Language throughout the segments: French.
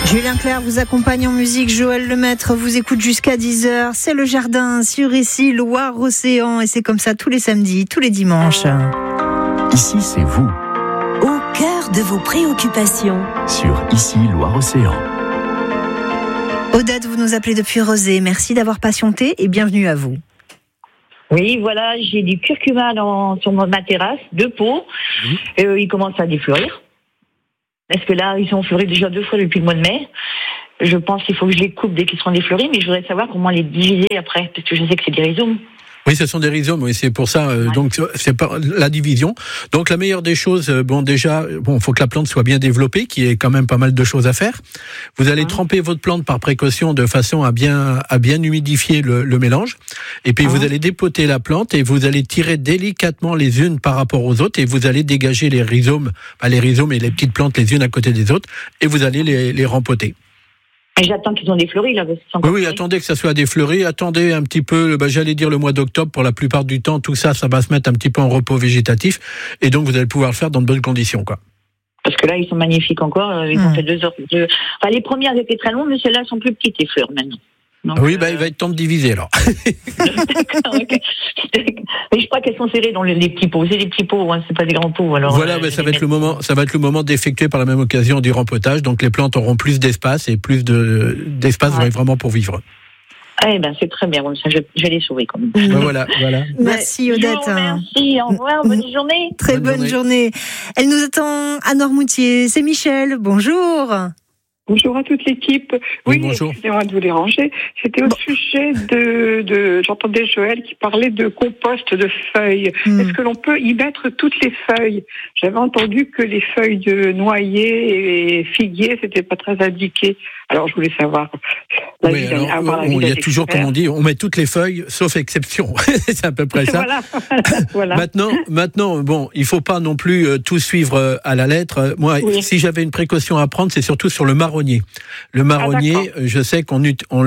Julien Clerc vous accompagne en musique, Joël Lemaître vous écoute jusqu'à 10h. C'est le jardin sur Ici, Loire-Océan, et c'est comme ça tous les samedis, tous les dimanches. Ici, c'est vous. Au cœur de vos préoccupations. Sur Ici, Loire-Océan. Odette, vous nous appelez depuis Rezé. Merci d'avoir patienté et bienvenue à vous. Oui, voilà, j'ai du curcuma sur ma terrasse, 2 pots. Ils commencent à défleurir. Parce que là, ils sont fleuris déjà 2 fois depuis le mois de mai. Je pense qu'il faut que je les coupe dès qu'ils seront défleuris, mais je voudrais savoir comment les diviser après, parce que je sais que c'est des rhizomes. Oui, ce sont des rhizomes, oui, c'est pour ça. Donc, c'est pas la division. Donc, la meilleure des choses, faut que la plante soit bien développée, qu'il y ait quand même pas mal de choses à faire. Vous allez tremper votre plante par précaution de façon à bien humidifier le mélange. Et puis, vous allez dépoter la plante et vous allez tirer délicatement les unes par rapport aux autres et vous allez dégager les rhizomes et les petites plantes les unes à côté des autres et vous allez les rempoter. Et j'attends qu'ils ont défleuri, là. Oui, attendez que ça soit défleuri. Attendez un petit peu, j'allais dire le mois d'octobre, pour la plupart du temps, tout ça va se mettre un petit peu en repos végétatif. Et donc, vous allez pouvoir le faire dans de bonnes conditions, quoi. Parce que là, ils sont magnifiques encore. Ils ont fait 2 heures. Enfin, les premières étaient très longues, mais celles-là sont plus petites, les fleurs, maintenant. Donc, il va être temps de diviser, alors. D'accord, ok. Mais je crois qu'elles sont serrées dans les petits pots. C'est des petits pots, hein, c'est pas des grands pots. Alors, voilà, ça va être le moment d'effectuer par la même occasion du rempotage. Donc les plantes auront plus d'espace et plus d'espace vraiment pour vivre. Eh ben, c'est très bien. Ça, je vais les sauver quand même. Voilà. Merci Odette. Merci, au revoir, bonne journée. Très bonne journée. Elle nous attend à Noirmoutier. C'est Michel. Bonjour. Bonjour à toute l'équipe. Oui, bonjour. Excusez-moi de vous déranger. C'était au sujet de j'entendais Joël qui parlait de compost de feuilles. Est-ce que l'on peut y mettre toutes les feuilles? J'avais entendu que les feuilles de noyer et figuier, c'était pas très indiqué. Alors, je voulais savoir. Il y a toujours, comme on dit, on met toutes les feuilles, sauf exception. C'est à peu près ça. Voilà. Maintenant, il faut pas non plus tout suivre à la lettre. Moi, si j'avais une précaution à prendre, c'est surtout sur le marronnier. Le marronnier, je sais qu'on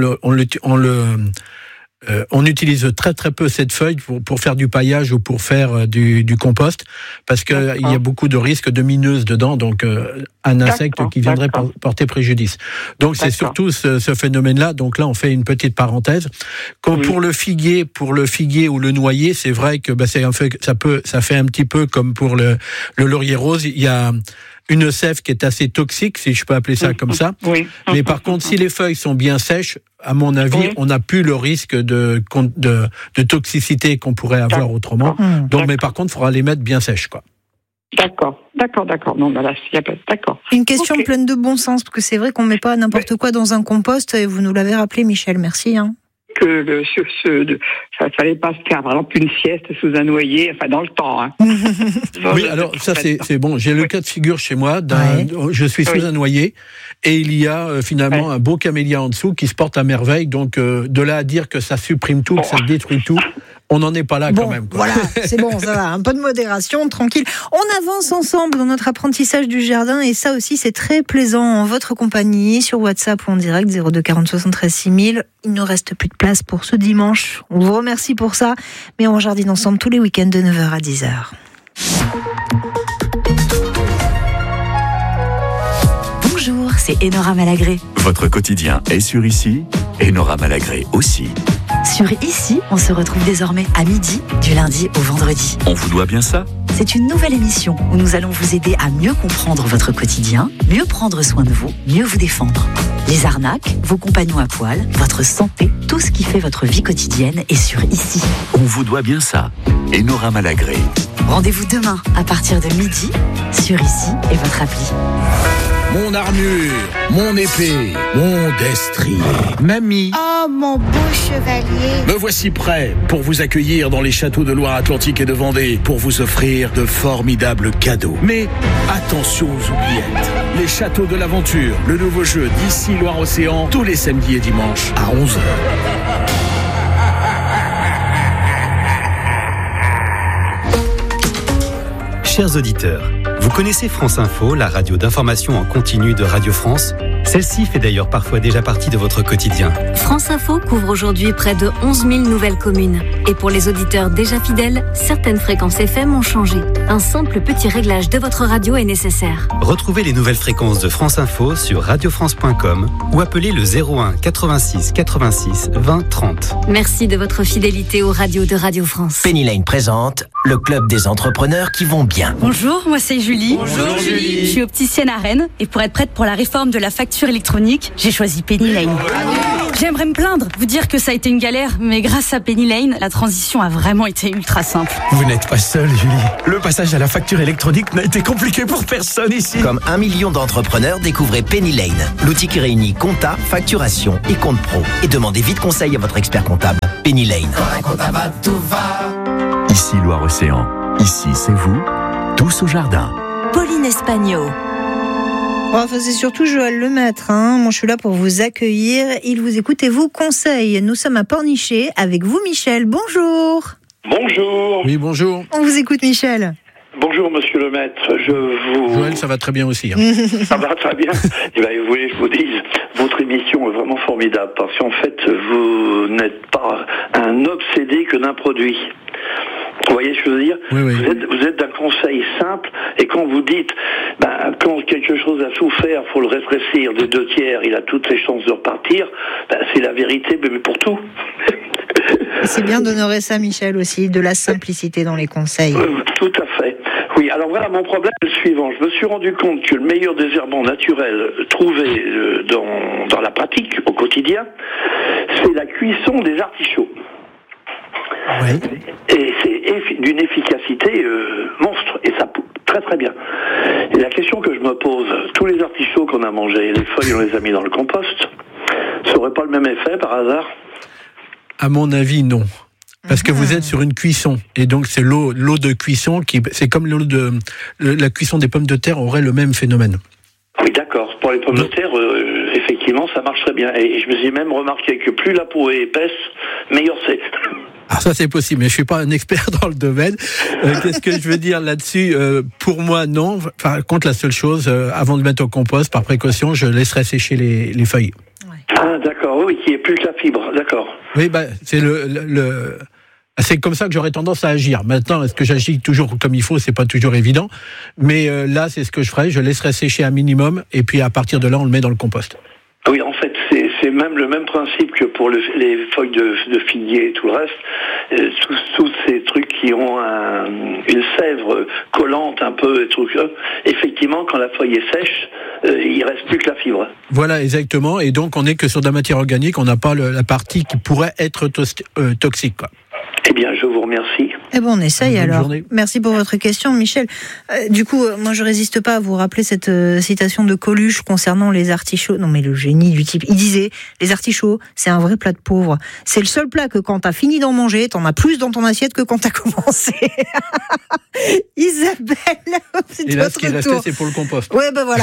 on utilise très très peu cette feuille pour faire du paillage ou pour faire du compost parce que il y a beaucoup de risques de mineuses dedans, donc un insecte qui viendrait porter préjudice. Donc c'est surtout ce phénomène-là. Donc là on fait une petite parenthèse. Pour le figuier ou le noyer, c'est vrai que ça fait un petit peu comme pour le laurier rose. Il y a une sève qui est assez toxique, si je peux appeler ça comme ça. Oui. Mais par contre, si les feuilles sont bien sèches, à mon avis, on n'a plus le risque de toxicité qu'on pourrait avoir autrement. Donc, mais par contre, il faudra les mettre bien sèches, quoi. D'accord. Non, là, il n'y a pas. D'accord. Une question pleine de bon sens, parce que c'est vrai qu'on ne met pas n'importe quoi dans un compost, et vous nous l'avez rappelé, Michel. Merci. Que ça ne fallait pas se faire, par exemple, une sieste sous un noyer, dans le temps. Hein. Oui, alors ça c'est bon. J'ai le cas de figure chez moi. Je suis sous un noyer et il y a finalement un beau camélia en dessous qui se porte à merveille. Donc de là à dire que ça supprime tout, que ça détruit tout, on n'en est pas là quand même. Quoi. Voilà, c'est bon, ça va. Un peu de modération, tranquille. On avance ensemble dans notre apprentissage du jardin et ça aussi c'est très plaisant en votre compagnie sur WhatsApp ou en direct 02 40 73 6000. Il ne reste plus de place pour ce dimanche. On vous remercie pour ça, mais on jardine ensemble tous les week-ends de 9h à 10h. Bonjour, c'est Enora Malagré. Votre quotidien est sur Ici, Enora Malagré aussi. Sur Ici, on se retrouve désormais à midi, du lundi au vendredi. On vous doit bien ça? C'est une nouvelle émission où nous allons vous aider à mieux comprendre votre quotidien, mieux prendre soin de vous, mieux vous défendre. Les arnaques, vos compagnons à poil, votre santé, tout ce qui fait votre vie quotidienne est sur Ici. On vous doit bien ça. Enora Malagré. Rendez-vous demain à partir de midi sur Ici et votre appli. Mon armure, mon épée, mon destrier. Mamie. Oh, mon beau chevalier. Me voici prêt pour vous accueillir dans les châteaux de Loire-Atlantique et de Vendée, pour vous offrir de formidables cadeaux. Mais attention aux oubliettes. Les châteaux de l'aventure, le nouveau jeu d'Ici Loire-Océan, tous les samedis et dimanches à 11h. Chers auditeurs, vous connaissez France Info, la radio d'information en continu de Radio France ? Celle-ci fait d'ailleurs parfois déjà partie de votre quotidien. France Info couvre aujourd'hui près de 11 000 nouvelles communes. Et pour les auditeurs déjà fidèles, certaines fréquences FM ont changé. Un simple petit réglage de votre radio est nécessaire. Retrouvez les nouvelles fréquences de France Info sur radiofrance.com ou appelez le 01 86 86 20 30. Merci de votre fidélité aux radios de Radio France. Penny Lane présente le club des entrepreneurs qui vont bien. Bonjour, moi c'est Julie. Bonjour Julie. Je suis opticienne à Rennes et pour être prête pour la réforme de la facture électronique, j'ai choisi Penny Lane. J'aimerais me plaindre, vous dire que ça a été une galère, mais grâce à Penny Lane, la transition a vraiment été ultra simple. Vous n'êtes pas seule, Julie. Le passage à la facture électronique n'a été compliqué pour personne ici. Comme 1 million d'entrepreneurs, découvrez Penny Lane, l'outil qui réunit compta, facturation et compte pro. Et demandez vite conseil à votre expert comptable. Penny Lane. Quand un comptable, tout va. Ici Loire-Océan. Ici, c'est vous. Tous au jardin. Pauline Espagno. Enfin, c'est surtout Joël Lemaître. Moi, je suis là pour vous accueillir. Il vous écoute et vous conseille. Nous sommes à Pornichet avec vous, Michel. Bonjour. Bonjour. Oui, bonjour. On vous écoute, Michel. Bonjour, monsieur Lemaître. Joël, ça va très bien aussi. Ça va très bien. Et vous voulez que je vous dise, votre émission est vraiment formidable parce qu'en fait, vous n'êtes pas un obsédé que d'un produit. Vous voyez ce que je veux dire ? Oui. Vous êtes d'un conseil simple et quand vous dites quand quelque chose a souffert, faut le rétrécir des 2/3, il a toutes les chances de repartir, c'est la vérité, mais pour tout. C'est bien d'honorer ça, Michel, aussi, de la simplicité dans les conseils. Tout à fait. Oui, alors voilà, mon problème est le suivant. Je me suis rendu compte que le meilleur désherbant naturel trouvé dans la pratique, au quotidien, c'est la cuisson des artichauts. Ouais. Et c'est d'une efficacité monstre, et ça pousse très très bien. Et la question que je me pose, tous les artichauts qu'on a mangés, les feuilles on les a mis dans le compost, ça n'aurait pas le même effet par hasard ? À mon avis, non. Parce que vous êtes sur une cuisson. Et donc, c'est l'eau de cuisson c'est comme la cuisson des pommes de terre aurait le même phénomène. Oui, d'accord. Pour les pommes de terre, effectivement, ça marche très bien. Et je me suis même remarqué que plus la peau est épaisse, meilleur c'est. Ah, ça c'est possible, mais je suis pas un expert dans le domaine. Qu'est-ce que je veux dire là-dessus ? Pour moi, non. Par contre, la seule chose, avant de mettre au compost, par précaution, je laisserai sécher les feuilles. Ah, d'accord. Oui, qui est plus que la fibre. D'accord. Oui, c'est c'est comme ça que j'aurais tendance à agir. Maintenant, est-ce que j'agis toujours comme il faut ? C'est pas toujours évident. Mais là, c'est ce que je ferai. Je laisserai sécher un minimum, et puis à partir de là, on le met dans le compost. Oui, en fait, c'est même le même principe que pour les feuilles de figuier et tout le reste. Tous ces trucs qui ont une sève collante un peu, et trucs. Effectivement, quand la feuille est sèche, il reste plus que la fibre. Voilà, exactement. Et donc, on n'est que sur de la matière organique. On n'a pas la partie qui pourrait être toxique, quoi. Eh bien, je vous remercie. On essaye Bonne alors. journée. Merci pour votre question, Michel. Du coup, moi, je résiste pas à vous rappeler cette citation de Coluche concernant les artichauts. Non, mais le génie du type. Il disait, les artichauts, c'est un vrai plat de pauvre. C'est le seul plat que quand t'as fini d'en manger, t'en as plus dans ton assiette que quand t'as commencé. Isabelle, c'est et là, votre ce qui est resté, c'est pour le compost. Ouais, voilà.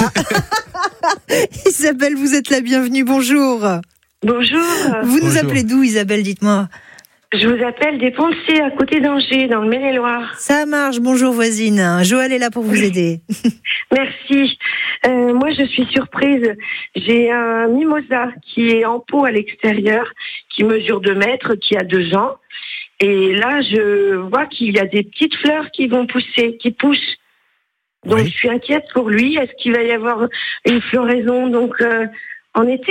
Isabelle, vous êtes la bienvenue. Bonjour. Bonjour. Vous nous appelez d'où, Isabelle ? Dites-moi. Je vous appelle des Poncés, à côté d'Angers, dans le Maine-et-Loire. Ça marche, bonjour voisine. Joël est là pour vous aider. Merci. Moi, je suis surprise. J'ai un mimosa qui est en pot à l'extérieur, qui mesure 2 mètres, qui a 2 ans. Et là, je vois qu'il y a des petites fleurs qui vont pousser, qui poussent. Donc, Je suis inquiète pour lui. Est-ce qu'il va y avoir une floraison en été ?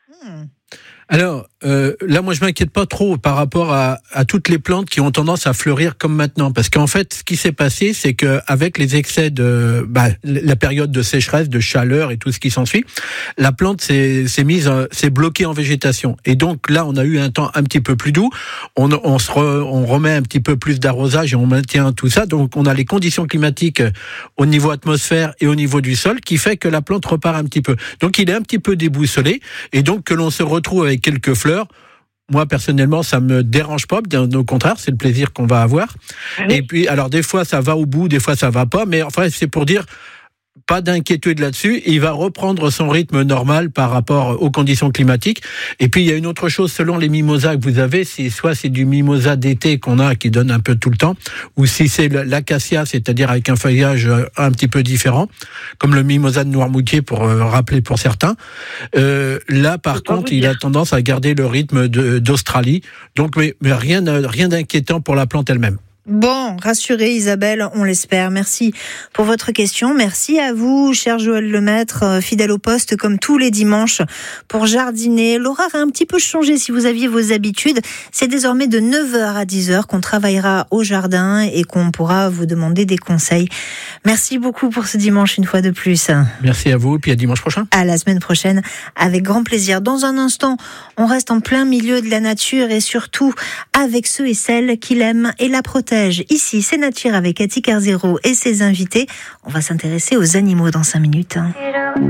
Alors, là, moi, je m'inquiète pas trop par rapport à toutes les plantes qui ont tendance à fleurir comme maintenant. Parce qu'en fait, ce qui s'est passé, c'est que avec les excès de la période de sécheresse, de chaleur et tout ce qui s'ensuit, la plante s'est bloquée en végétation. Et donc là, on a eu un temps un petit peu plus doux. On remet un petit peu plus d'arrosage et on maintient tout ça. Donc, on a les conditions climatiques au niveau atmosphère et au niveau du sol qui fait que la plante repart un petit peu. Donc, il est un petit peu déboussolé. Et donc, que l'on se retrouve avec quelques fleurs, moi personnellement ça me dérange pas, bien au contraire, c'est le plaisir qu'on va avoir. Et puis alors des fois ça va au bout, des fois ça va pas, mais enfin c'est pour dire pas d'inquiétude là-dessus. Il va reprendre son rythme normal par rapport aux conditions climatiques. Et puis, il y a une autre chose, selon les mimosas que vous avez, soit c'est du mimosa d'été qu'on a, qui donne un peu tout le temps, ou si c'est l'acacia, c'est-à-dire avec un feuillage un petit peu différent, comme le mimosa de Noirmoutier, pour rappeler pour certains. Là, par contre, il a tendance à garder le rythme d'Australie. Donc, mais rien d'inquiétant pour la plante elle-même. Bon, rassurez Isabelle, on l'espère. Merci pour votre question. Merci à vous, cher Joël Lemaître, fidèle au poste comme tous les dimanches pour jardiner. L'horaire a un petit peu changé si vous aviez vos habitudes. C'est désormais de 9h à 10h qu'on travaillera au jardin et qu'on pourra vous demander des conseils. Merci beaucoup pour ce dimanche une fois de plus. Merci à vous et puis à dimanche prochain. À la semaine prochaine, avec grand plaisir. Dans un instant, on reste en plein milieu de la nature et surtout avec ceux et celles qui l'aiment et la protègent. Ici, c'est Nature avec Cathy Carzero et ses invités. On va s'intéresser aux animaux dans 5 minutes.